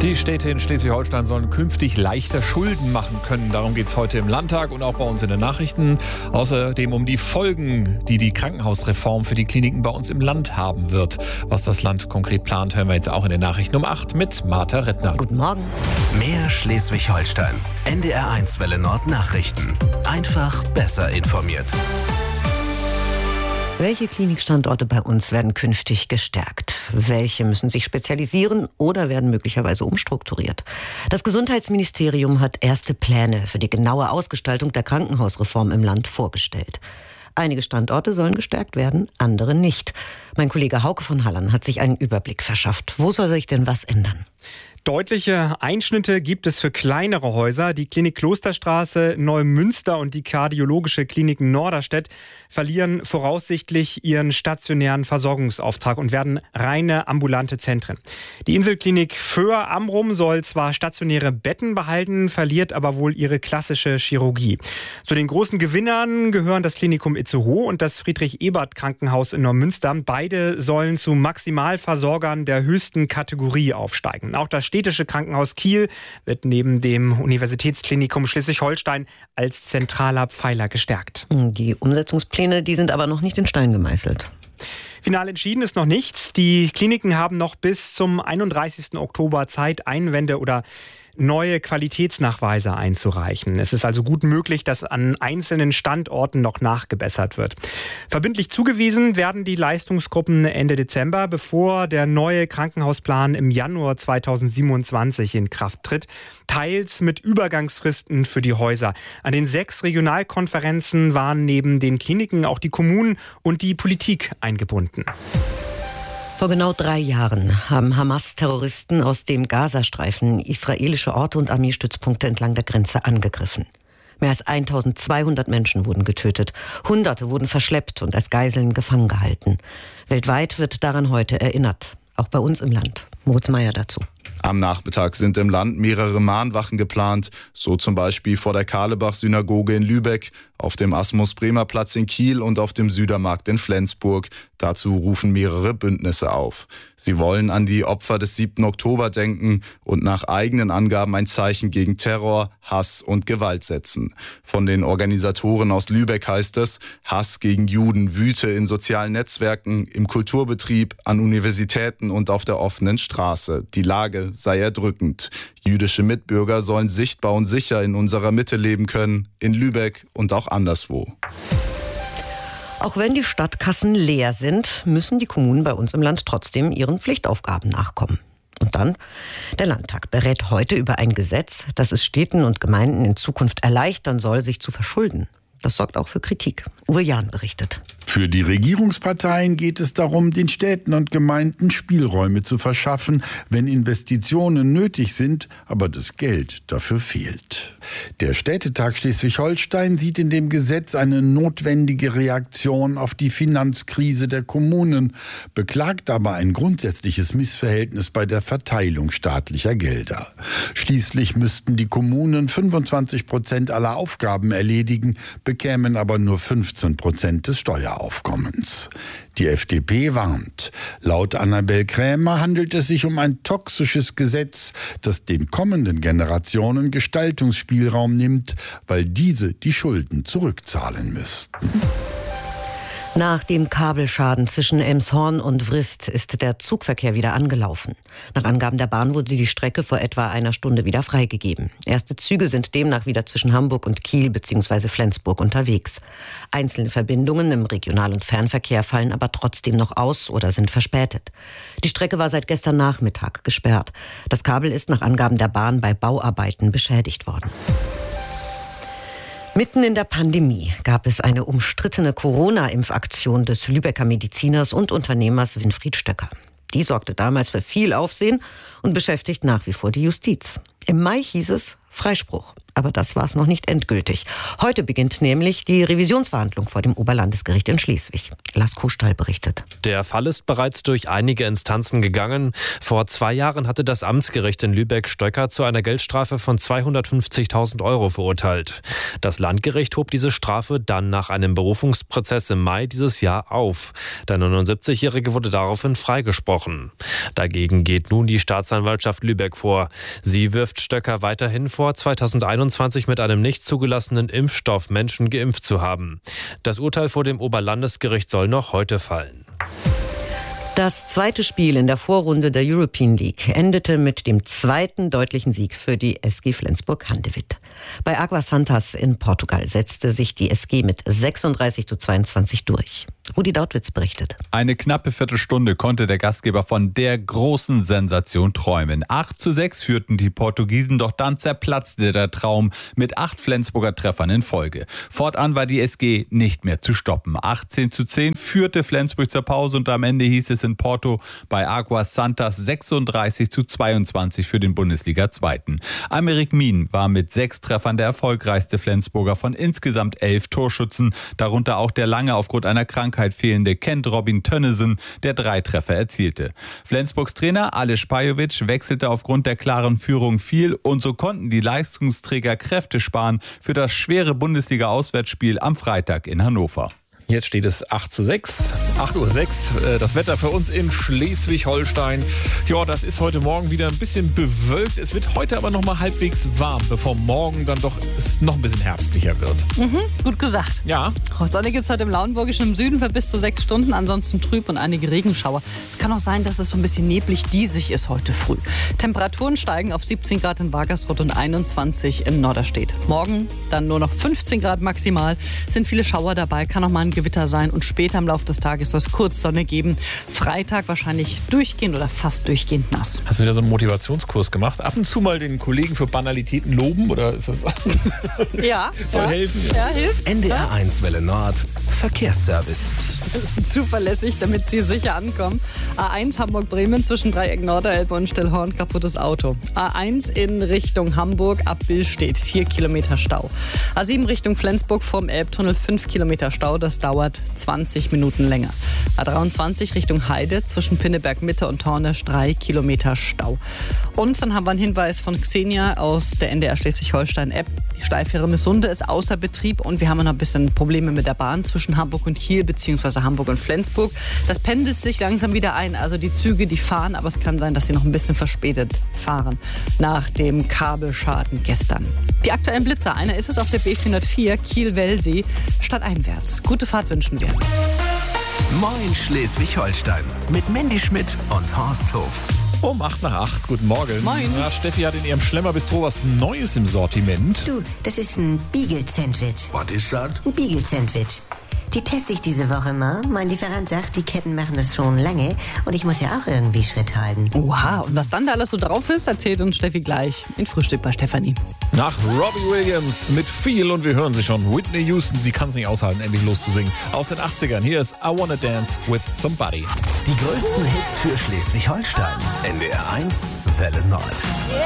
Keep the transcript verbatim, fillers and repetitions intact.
Die Städte in Schleswig-Holstein sollen künftig leichter Schulden machen können. Darum geht es heute im Landtag und auch bei uns in den Nachrichten. Außerdem um die Folgen, die die Krankenhausreform für die Kliniken bei uns im Land haben wird. Was das Land konkret plant, hören wir jetzt auch in den Nachrichten um acht mit Martha Rittner. Guten Morgen. Mehr Schleswig-Holstein. N D R eins Welle Nord Nachrichten. Einfach besser informiert. Welche Klinikstandorte bei uns werden künftig gestärkt? Welche müssen sich spezialisieren oder werden möglicherweise umstrukturiert? Das Gesundheitsministerium hat erste Pläne für die genaue Ausgestaltung der Krankenhausreform im Land vorgestellt. Einige Standorte sollen gestärkt werden, andere nicht. Mein Kollege Hauke von Hallern hat sich einen Überblick verschafft. Wo soll sich denn was ändern? Deutliche Einschnitte gibt es für kleinere Häuser. Die Klinik Klosterstraße, Neumünster und die kardiologische Klinik Norderstedt verlieren voraussichtlich ihren stationären Versorgungsauftrag und werden reine ambulante Zentren. Die Inselklinik Föhr-Amrum soll zwar stationäre Betten behalten, verliert aber wohl ihre klassische Chirurgie. Zu den großen Gewinnern gehören das Klinikum Itzehoe und das Friedrich-Ebert-Krankenhaus in Neumünster. Beide sollen zu Maximalversorgern der höchsten Kategorie aufsteigen. Auch das städtische Krankenhaus Kiel wird neben dem Universitätsklinikum Schleswig-Holstein als zentraler Pfeiler gestärkt. Die Umsetzungspläne, die sind aber noch nicht in Stein gemeißelt. Final entschieden ist noch nichts. Die Kliniken haben noch bis zum einunddreißigsten Oktober Zeit, Einwände oder neue Qualitätsnachweise einzureichen. Es ist also gut möglich, dass an einzelnen Standorten noch nachgebessert wird. Verbindlich zugewiesen werden die Leistungsgruppen Ende Dezember, bevor der neue Krankenhausplan im Januar zweitausendsiebenundzwanzig in Kraft tritt, teils mit Übergangsfristen für die Häuser. An den sechs Regionalkonferenzen waren neben den Kliniken auch die Kommunen und die Politik eingebunden. Vor genau drei Jahren haben Hamas-Terroristen aus dem Gazastreifen israelische Orte und Armeestützpunkte entlang der Grenze angegriffen. Mehr als eintausendzweihundert Menschen wurden getötet. Hunderte wurden verschleppt und als Geiseln gefangen gehalten. Weltweit wird daran heute erinnert. Auch bei uns im Land. Moritz Meyer dazu. Am Nachmittag sind im Land mehrere Mahnwachen geplant, so zum Beispiel vor der Karlebach-Synagoge in Lübeck, auf dem Asmus-Bremer-Platz in Kiel und auf dem Südermarkt in Flensburg. Dazu rufen mehrere Bündnisse auf. Sie wollen an die Opfer des siebten Oktober denken und nach eigenen Angaben ein Zeichen gegen Terror, Hass und Gewalt setzen. Von den Organisatoren aus Lübeck heißt es, Hass gegen Juden wüte in sozialen Netzwerken, im Kulturbetrieb, an Universitäten und auf der offenen Straße. Die Lage sei erdrückend. Jüdische Mitbürger sollen sichtbar und sicher in unserer Mitte leben können, in Lübeck und auch anderswo. Auch wenn die Stadtkassen leer sind, müssen die Kommunen bei uns im Land trotzdem ihren Pflichtaufgaben nachkommen. Und dann, der Landtag berät heute über ein Gesetz, das es Städten und Gemeinden in Zukunft erleichtern soll, sich zu verschulden. Das sorgt auch für Kritik. Uwe Jahn berichtet. Für die Regierungsparteien geht es darum, den Städten und Gemeinden Spielräume zu verschaffen, wenn Investitionen nötig sind, aber das Geld dafür fehlt. Der Städtetag Schleswig-Holstein sieht in dem Gesetz eine notwendige Reaktion auf die Finanzkrise der Kommunen, beklagt aber ein grundsätzliches Missverhältnis bei der Verteilung staatlicher Gelder. Schließlich müssten die Kommunen fünfundzwanzig Prozent aller Aufgaben erledigen, bekämen aber nur fünfzehn Prozent des Steueraufkommens. Die F D P warnt. Laut Annabel Krämer handelt es sich um ein toxisches Gesetz, das den kommenden Generationen Gestaltungsspielraum nimmt, weil diese die Schulden zurückzahlen müssten. Nach dem Kabelschaden zwischen Elmshorn und Vrist ist der Zugverkehr wieder angelaufen. Nach Angaben der Bahn wurde die Strecke vor etwa einer Stunde wieder freigegeben. Erste Züge sind demnach wieder zwischen Hamburg und Kiel bzw. Flensburg unterwegs. Einzelne Verbindungen im Regional- und Fernverkehr fallen aber trotzdem noch aus oder sind verspätet. Die Strecke war seit gestern Nachmittag gesperrt. Das Kabel ist nach Angaben der Bahn bei Bauarbeiten beschädigt worden. Mitten in der Pandemie gab es eine umstrittene Corona-Impfaktion des Lübecker Mediziners und Unternehmers Winfried Stöcker. Die sorgte damals für viel Aufsehen und beschäftigt nach wie vor die Justiz. Im Mai hieß es, Freispruch. Aber das war es noch nicht endgültig. Heute beginnt nämlich die Revisionsverhandlung vor dem Oberlandesgericht in Schleswig. Lars Kuhstall berichtet. Der Fall ist bereits durch einige Instanzen gegangen. Vor zwei Jahren hatte das Amtsgericht in Lübeck Stöcker zu einer Geldstrafe von zweihundertfünfzigtausend Euro verurteilt. Das Landgericht hob diese Strafe dann nach einem Berufungsprozess im Mai dieses Jahr auf. Der neunundsiebzigjährige wurde daraufhin freigesprochen. Dagegen geht nun die Staatsanwaltschaft Lübeck vor. Sie wirft Stöcker weiterhin vor, zweitausendeinundzwanzig mit einem nicht zugelassenen Impfstoff Menschen geimpft zu haben. Das Urteil vor dem Oberlandesgericht soll noch heute fallen. Das zweite Spiel in der Vorrunde der European League endete mit dem zweiten deutlichen Sieg für die S G Flensburg-Handewitt. Bei Águas Santas in Portugal setzte sich die S G mit sechsunddreißig zu zweiundzwanzig durch. Rudi Dautwitz berichtet. Eine knappe Viertelstunde konnte der Gastgeber von der großen Sensation träumen. acht zu sechs führten die Portugiesen, doch dann zerplatzte der Traum mit acht Flensburger Treffern in Folge. Fortan war die S G nicht mehr zu stoppen. achtzehn zu zehn führte Flensburg zur Pause und am Ende hieß es in Porto bei Águas Santas sechsunddreißig zu zweiundzwanzig für den Bundesliga-Zweiten. Aymeric Min war mit sechs Treffern der erfolgreichste Flensburger von insgesamt elf Torschützen, darunter auch der lange aufgrund einer Krankheit fehlende Kent Robin Tönnissen, der drei Treffer erzielte. Flensburgs Trainer Aleš Pajovic wechselte aufgrund der klaren Führung viel und so konnten die Leistungsträger Kräfte sparen für das schwere Bundesliga-Auswärtsspiel am Freitag in Hannover. Jetzt steht es acht zu sechs, acht Uhr sechs. Das Wetter für uns in Schleswig-Holstein. Ja, das ist heute Morgen wieder ein bisschen bewölkt. Es wird heute aber noch mal halbwegs warm, bevor morgen dann doch es noch ein bisschen herbstlicher wird. Mhm, gut gesagt. Ja. Sonne gibt es heute im Lauenburgischen im Süden für bis zu sechs Stunden, ansonsten trüb und einige Regenschauer. Es kann auch sein, dass es so ein bisschen neblig diesig ist heute früh. Temperaturen steigen auf siebzehn Grad in Wagersrod und einundzwanzig in Norderstedt. Morgen dann nur noch fünfzehn Grad maximal. Es sind viele Schauer dabei, kann auch mal ein Gewitter sein und später im Laufe des Tages soll es kurz Sonne geben. Freitag wahrscheinlich durchgehend oder fast durchgehend nass. Hast du wieder so einen Motivationskurs gemacht? Ab und zu mal den Kollegen für Banalitäten loben oder ist das ja, soll ja, helfen? Ja, hilft. N D R eins Welle Nord Verkehrsservice. Zuverlässig, damit Sie sicher ankommen. A eins Hamburg-Bremen zwischen Dreieck Norderelbe und Stillhorn, kaputtes Auto. A eins in Richtung Hamburg ab Billstedt, vier Kilometer Stau. A sieben Richtung Flensburg vom Elbtunnel, fünf Kilometer Stau, das dauert zwanzig Minuten länger. A dreiundzwanzig Richtung Heide zwischen Pinneberg Mitte und Tornisch, drei Kilometer Stau. Und dann haben wir einen Hinweis von Xenia aus der N D R Schleswig-Holstein-App. Die Steilfähre Missunde ist außer Betrieb und wir haben noch ein bisschen Probleme mit der Bahn zwischen Hamburg und Kiel bzw. Hamburg und Flensburg. Das pendelt sich langsam wieder ein. Also die Züge, die fahren, aber es kann sein, dass sie noch ein bisschen verspätet fahren nach dem Kabelschaden gestern. Die aktuellen Blitzer, einer ist es auf der B vierhundertvier Kiel-Wellsee stadteinwärts. Gute Fahrt wünschen wir. Moin Schleswig-Holstein mit Mandy Schmidt und Horst Hof. Um acht nach acht. Guten Morgen. Moin. Ja, Steffi hat in ihrem Schlemmerbistro was Neues im Sortiment. Du, das ist ein Beagle-Sandwich. Was ist das? Ein Beagle-Sandwich. Die teste ich diese Woche mal. Mein Lieferant sagt, die Ketten machen das schon lange und ich muss ja auch irgendwie Schritt halten. Oha, und was dann da alles so drauf ist, erzählt uns Steffi gleich in Frühstück bei Stefanie. Nach Robbie Williams mit viel und wir hören sie schon. Whitney Houston, sie kann es nicht aushalten, endlich loszusingen. Aus den achtzigern, hier ist I Wanna Dance with Somebody. Die größten Hits für Schleswig-Holstein. N D R eins Welle Nord.